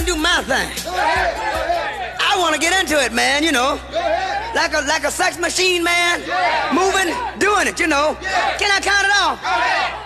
and do my thing. I want to get into it, man, you know. Like a sex machine, man. Moving, doing it, you know. Can I count it off?